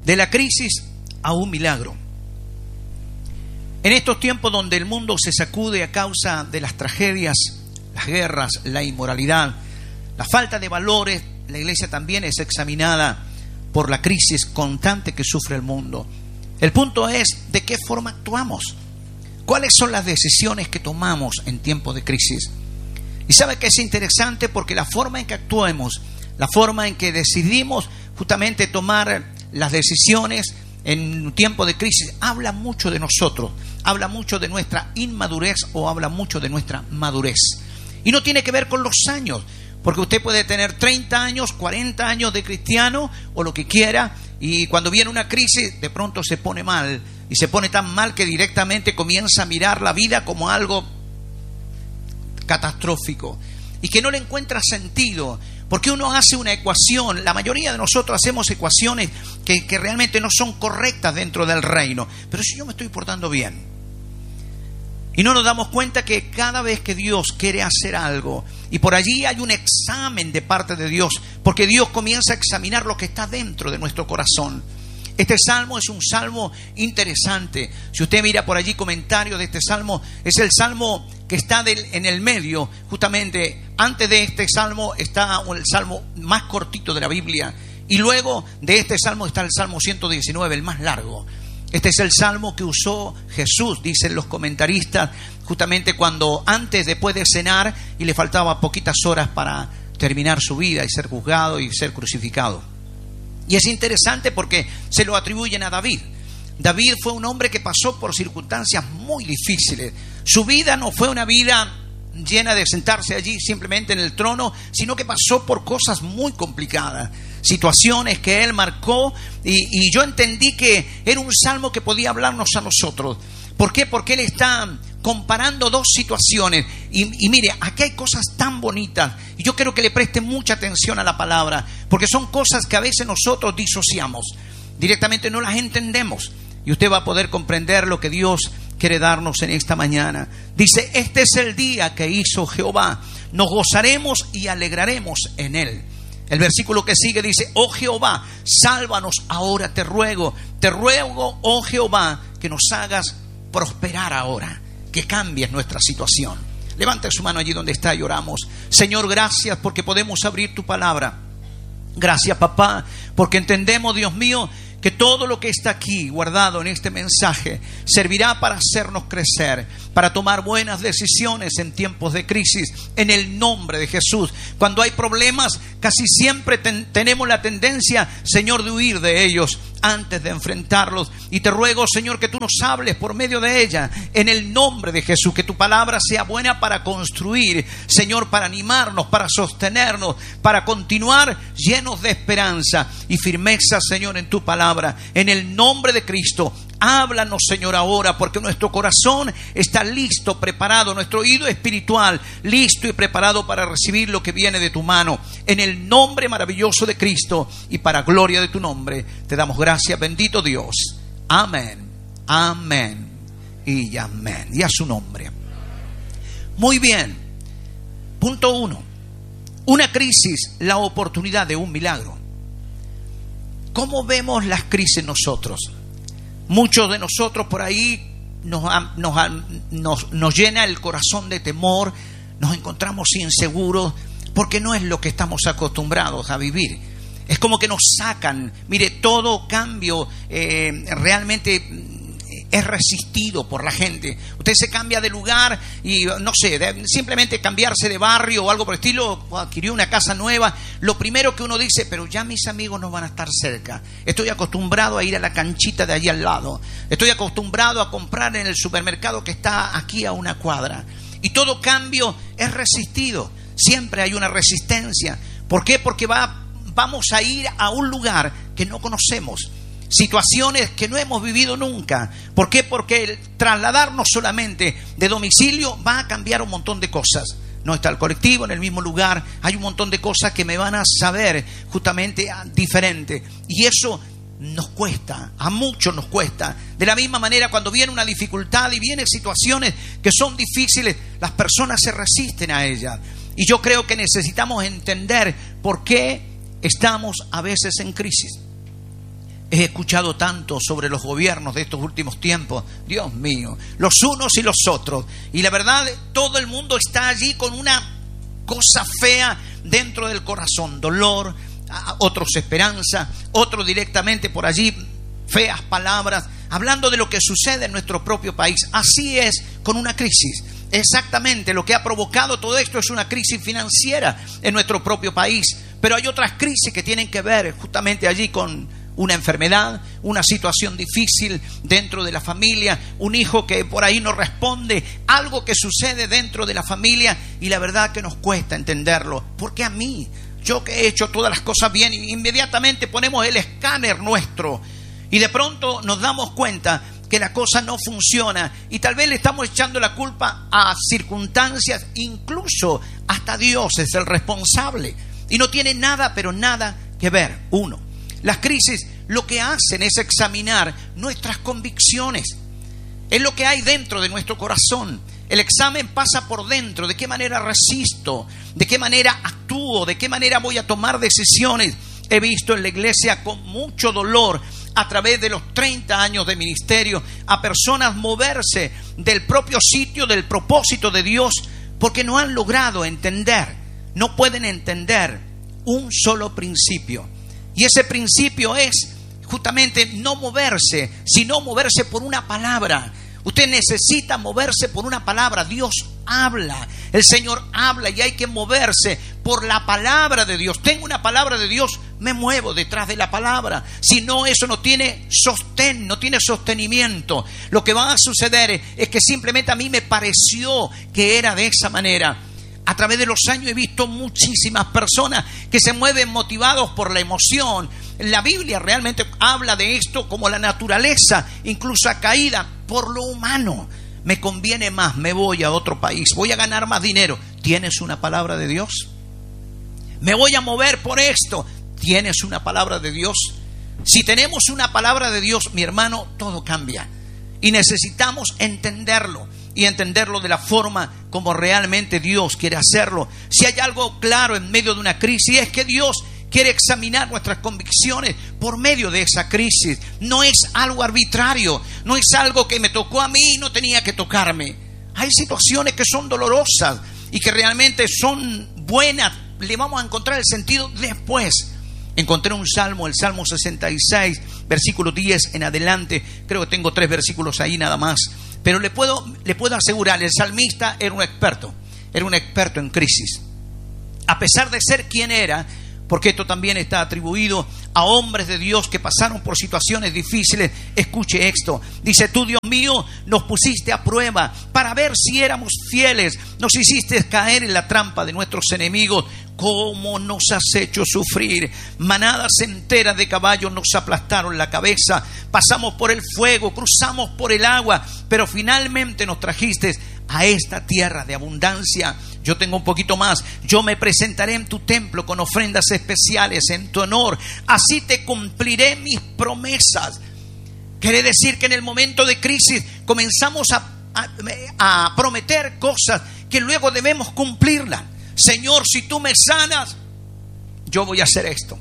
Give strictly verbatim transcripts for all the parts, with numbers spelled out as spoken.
De la crisis a un milagro. En estos tiempos donde el mundo se sacude a causa de las tragedias, las guerras, la inmoralidad, la falta de valores, la iglesia también es examinada por la crisis constante que sufre el mundo. El punto es de qué forma actuamos. ¿Cuáles son las decisiones que tomamos en tiempos de crisis? Y sabe que es interesante porque la forma en que actuemos, la forma en que decidimos justamente tomar las decisiones en un tiempo de crisis, habla mucho de nosotros, habla mucho de nuestra inmadurez o habla mucho de nuestra madurez. Y no tiene que ver con los años, porque usted puede tener treinta años, cuarenta años de cristiano o lo que quiera, y cuando viene una crisis de pronto se pone mal, y se pone tan mal que directamente comienza a mirar la vida como algo catastrófico y que no le encuentra sentido, porque uno hace una ecuación. La mayoría de nosotros hacemos ecuaciones que, que realmente no son correctas dentro del reino. Pero si yo me estoy portando bien, y no nos damos cuenta que cada vez que Dios quiere hacer algo, y por allí hay un examen de parte de Dios, porque Dios comienza a examinar lo que está dentro de nuestro corazón. Este salmo es un salmo interesante. Si usted mira por allí comentarios de este salmo, es el salmo que está del, en el medio. Justamente antes de este salmo está el salmo más cortito de la Biblia, y luego de este salmo está el salmo ciento diecinueve, el más largo. Este es el salmo que usó Jesús, dicen los comentaristas, justamente cuando antes, después de cenar, y le faltaba poquitas horas para terminar su vida y ser juzgado y ser crucificado. Y es interesante porque se lo atribuyen a David. David fue un hombre que pasó por circunstancias muy difíciles. Su vida no fue una vida llena de sentarse allí simplemente en el trono, sino que pasó por cosas muy complicadas, situaciones que él marcó, y, y yo entendí que era un salmo que podía hablarnos a nosotros. ¿Por qué? Porque él está comparando dos situaciones, y, y mire, aquí hay cosas tan bonitas, y yo quiero que le preste mucha atención a la palabra, porque son cosas que a veces nosotros disociamos, directamente no las entendemos, y usted va a poder comprender lo que Dios quiere darnos en esta mañana. Dice: este es el día que hizo Jehová, nos gozaremos y alegraremos en él. El versículo que sigue dice: oh Jehová, sálvanos ahora, te ruego, te ruego, oh Jehová, que nos hagas prosperar ahora, que cambies nuestra situación. Levante su mano allí donde está y oramos. Señor, gracias porque podemos abrir tu palabra. Gracias, papá, porque entendemos, Dios mío, que todo lo que está aquí guardado en este mensaje servirá para hacernos crecer, para tomar buenas decisiones en tiempos de crisis, en el nombre de Jesús. Cuando hay problemas, casi siempre ten, tenemos la tendencia, Señor, de huir de ellos antes de enfrentarlos. Y te ruego, Señor, que tú nos hables por medio de ella, en el nombre de Jesús, que tu palabra sea buena para construir, Señor, para animarnos, para sostenernos, para continuar llenos de esperanza y firmeza, Señor, en tu palabra. En el nombre de Cristo, háblanos, Señor, ahora, porque nuestro corazón está listo, preparado, nuestro oído espiritual listo y preparado para recibir lo que viene de tu mano. En el nombre maravilloso de Cristo y para gloria de tu nombre, te damos gracias, bendito Dios. Amén, amén y amén. Y a su nombre. Muy bien. Punto uno. Una crisis, la oportunidad de un milagro. ¿Cómo vemos las crisis nosotros? Muchos de nosotros por ahí nos, nos, nos, nos llena el corazón de temor, nos encontramos inseguros, porque no es lo que estamos acostumbrados a vivir. Es como que nos sacan. Mire, todo cambio eh, realmente es resistido por la gente. Usted se cambia de lugar y no sé, de, simplemente cambiarse de barrio o algo por el estilo, adquirió una casa nueva, lo primero que uno dice: pero ya mis amigos no van a estar cerca, estoy acostumbrado a ir a la canchita de allí al lado, estoy acostumbrado a comprar en el supermercado que está aquí a una cuadra. Y todo cambio es resistido, siempre hay una resistencia. ¿Por qué? Porque va, vamos a ir a un lugar que no conocemos, situaciones que no hemos vivido nunca. ¿Por qué? Porque el trasladarnos solamente de domicilio va a cambiar un montón de cosas. No está el colectivo en el mismo lugar, hay un montón de cosas que me van a saber justamente diferente, y eso nos cuesta, a muchos nos cuesta. De la misma manera, cuando viene una dificultad y vienen situaciones que son difíciles, las personas se resisten a ellas. Y yo creo que necesitamos entender por qué estamos a veces en crisis. He escuchado tanto sobre los gobiernos de estos últimos tiempos, Dios mío, los unos y los otros. Y la verdad, todo el mundo está allí con una cosa fea dentro del corazón, dolor, otros esperanza, otros directamente por allí feas palabras, hablando de lo que sucede en nuestro propio país. Así es con una crisis. Exactamente lo que ha provocado todo esto es una crisis financiera en nuestro propio país. Pero hay otras crisis que tienen que ver justamente allí con una enfermedad, una situación difícil dentro de la familia, un hijo que por ahí no responde, algo que sucede dentro de la familia y la verdad que nos cuesta entenderlo. Porque a mí, yo que he hecho todas las cosas bien, inmediatamente ponemos el escáner nuestro y de pronto nos damos cuenta que la cosa no funciona y tal vez le estamos echando la culpa a circunstancias, incluso hasta Dios es el responsable y no tiene nada, pero nada que ver. Uno, las crisis lo que hacen es examinar nuestras convicciones, es lo que hay dentro de nuestro corazón. El examen pasa por dentro, de qué manera resisto, de qué manera actúo, de qué manera voy a tomar decisiones. He visto en la iglesia con mucho dolor a través de los treinta años de ministerio a personas moverse del propio sitio, del propósito de Dios, porque no han logrado entender, no pueden entender un solo principio. Y ese principio es justamente no moverse, sino moverse por una palabra. Usted necesita moverse por una palabra. Dios habla, el Señor habla y hay que moverse por la palabra de Dios. Tengo una palabra de Dios, me muevo detrás de la palabra. Si no, eso no tiene sostén, no tiene sostenimiento. Lo que va a suceder es que simplemente a mí me pareció que era de esa manera. A través de los años he visto muchísimas personas que se mueven motivados por la emoción. La Biblia realmente habla de esto como la naturaleza, incluso caída por lo humano. Me conviene más, me voy a otro país, voy a ganar más dinero. ¿Tienes una palabra de Dios? Me voy a mover por esto. ¿Tienes una palabra de Dios? Si tenemos una palabra de Dios, mi hermano, todo cambia. Y necesitamos entenderlo. Y entenderlo de la forma como realmente Dios quiere hacerlo. Si hay algo claro en medio de una crisis, es que Dios quiere examinar nuestras convicciones por medio de esa crisis. No es algo arbitrario, no es algo que me tocó a mí y no tenía que tocarme. Hay situaciones que son dolorosas y que realmente son buenas. Le vamos a encontrar el sentido después. Encontré un salmo, el Salmo sesenta y seis, versículo diez en adelante. Creo que tengo tres versículos ahí nada más. Pero le puedo, le puedo asegurar, el salmista era un experto, era un experto en crisis. A pesar de ser quien era, porque esto también está atribuido a hombres de Dios que pasaron por situaciones difíciles. Escuche esto, dice: tú, Dios mío, nos pusiste a prueba para ver si éramos fieles, nos hiciste caer en la trampa de nuestros enemigos. ¿Cómo nos has hecho sufrir? Manadas enteras de caballos nos aplastaron la cabeza. Pasamos por el fuego, cruzamos por el agua, pero finalmente nos trajiste a esta tierra de abundancia. Yo tengo un poquito más. Yo me presentaré en tu templo con ofrendas especiales en tu honor. Así te cumpliré mis promesas. Quiere decir que en el momento de crisis comenzamos a, a, a prometer cosas que luego debemos cumplirlas. Señor, si tú me sanas, yo voy a hacer esto.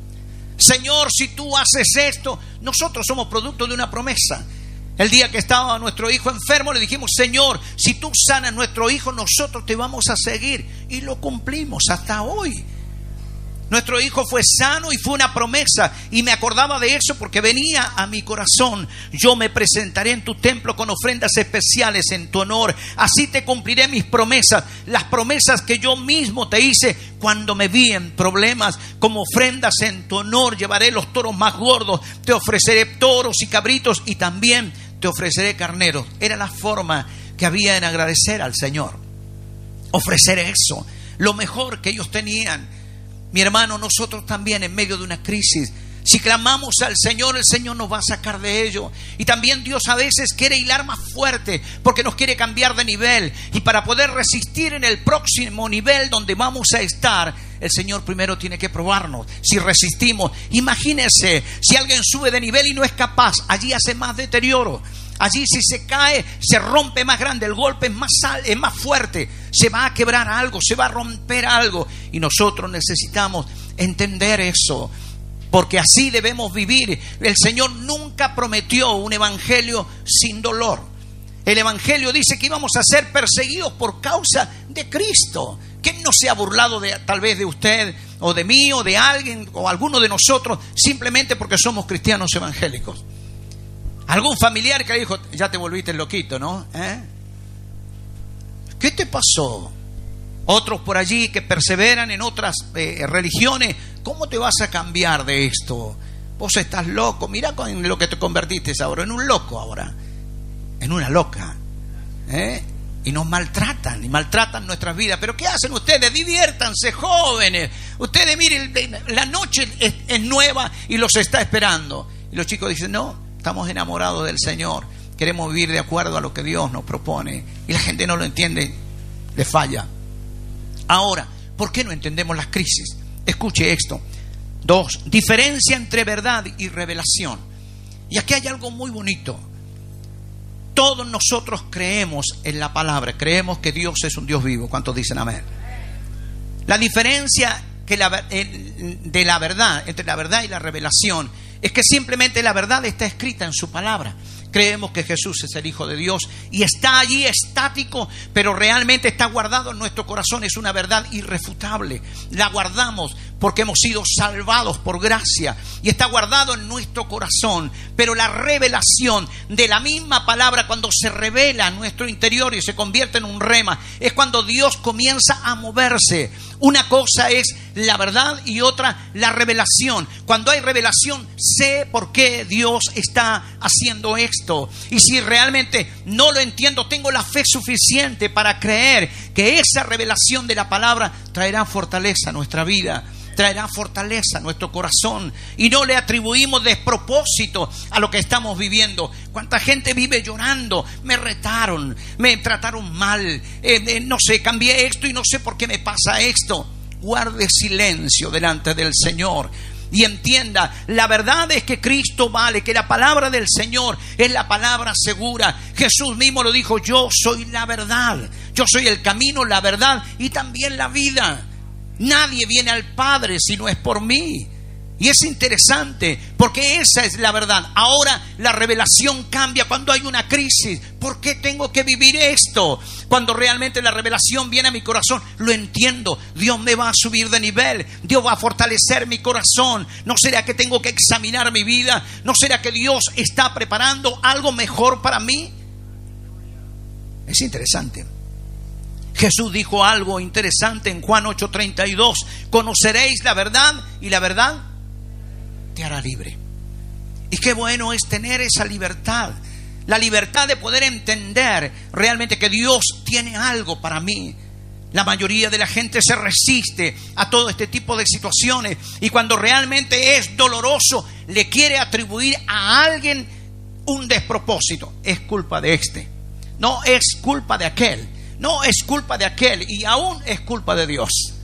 Señor, si tú haces esto. Nosotros somos producto de una promesa. El día que estaba nuestro hijo enfermo, le dijimos: Señor, si tú sanas a nuestro hijo, nosotros te vamos a seguir. Y lo cumplimos hasta hoy. Nuestro hijo fue sano y fue una promesa. Y me acordaba de eso porque venía a mi corazón. Yo me presentaré en tu templo con ofrendas especiales en tu honor. Así te cumpliré mis promesas. Las promesas que yo mismo te hice cuando me vi en problemas. Como ofrendas en tu honor llevaré los toros más gordos. Te ofreceré toros y cabritos y también te ofreceré carneros. Era la forma que había en agradecer al Señor. Ofrecer eso, lo mejor que ellos tenían. Mi hermano, nosotros también en medio de una crisis, si clamamos al Señor, el Señor nos va a sacar de ello. Y también Dios a veces quiere hilar más fuerte porque nos quiere cambiar de nivel. Y para poder resistir en el próximo nivel donde vamos a estar, el Señor primero tiene que probarnos. Si resistimos, imagínese si alguien sube de nivel y no es capaz, allí hace más deterioro. Allí si se cae, se rompe más grande, el golpe es más, es más fuerte, se va a quebrar algo, se va a romper algo. Y nosotros necesitamos entender eso. porque así debemos vivir. El Señor nunca prometió un evangelio sin dolor. El evangelio dice que íbamos a ser perseguidos por causa de Cristo. ¿Quién no se ha burlado de, tal vez de usted o de mí o de alguien o alguno de nosotros simplemente porque somos cristianos evangélicos? Algún familiar que le dijo: ya te volviste loquito, ¿no? ¿Eh? ¿Qué te pasó? Otros por allí que perseveran en otras eh, religiones: ¿cómo te vas a cambiar de esto? Vos estás loco. Mirá con lo que te convertiste ahora, en un loco ahora, en una loca. ¿Eh? Y nos maltratan, y maltratan nuestras vidas. ¿Pero qué hacen ustedes? Diviértanse, jóvenes. Ustedes, miren, la noche es, es nueva y los está esperando. Y los chicos dicen: no, estamos enamorados del Señor, queremos vivir de acuerdo a lo que Dios nos propone. Y la gente no lo entiende, le falla. Ahora, ¿por qué no entendemos las crisis? Escuche esto. Dos, diferencia entre verdad y revelación. Y aquí hay algo muy bonito. Todos nosotros creemos en la palabra, creemos que Dios es un Dios vivo. ¿Cuántos dicen amén? La diferencia que la, de la verdad, entre la verdad y la revelación, es que simplemente la verdad está escrita en su palabra. Creemos que Jesús es el Hijo de Dios y está allí estático, pero realmente está guardado en nuestro corazón. Es una verdad irrefutable. La guardamos porque hemos sido salvados por gracia y está guardado en nuestro corazón. Pero la revelación de la misma palabra, cuando se revela en nuestro interior y se convierte en un rema, es cuando Dios comienza a moverse. Una cosa es la verdad y otra la revelación. Cuando hay revelación, sé por qué Dios está haciendo esto. Y si realmente no lo entiendo, tengo la fe suficiente para creer que esa revelación de la palabra traerá fortaleza a nuestra vida, traerá fortaleza a nuestro corazón, y no le atribuimos despropósito a lo que estamos viviendo. ¿Cuánta gente vive llorando? Me retaron, me trataron mal, eh, eh, no sé, cambié esto y no sé por qué me pasa esto. Guarde silencio delante del Señor y entienda, la verdad es que Cristo vale, que la palabra del Señor es la palabra segura. Jesús mismo lo dijo: yo soy la verdad, yo soy el camino, la verdad y también la vida. Nadie viene al Padre si no es por mí. Y es interesante porque esa es la verdad. Ahora la revelación cambia cuando hay una crisis. ¿Por qué tengo que vivir esto? Cuando realmente la revelación viene a mi corazón, lo entiendo. Dios me va a subir de nivel. Dios va a fortalecer mi corazón. ¿No será que tengo que examinar mi vida? ¿No será que Dios está preparando algo mejor para mí? Es interesante. Jesús dijo algo interesante en Juan ocho treinta y dos: conoceréis la verdad y la verdad te hará libre. Y qué bueno es tener esa libertad, la libertad de poder entender realmente que Dios tiene algo para mí. La mayoría de la gente se resiste a todo este tipo de situaciones, y cuando realmente es doloroso le quiere atribuir a alguien un despropósito. Es culpa de este, no es culpa de aquel, no es culpa de aquel, y aún es culpa de Dios.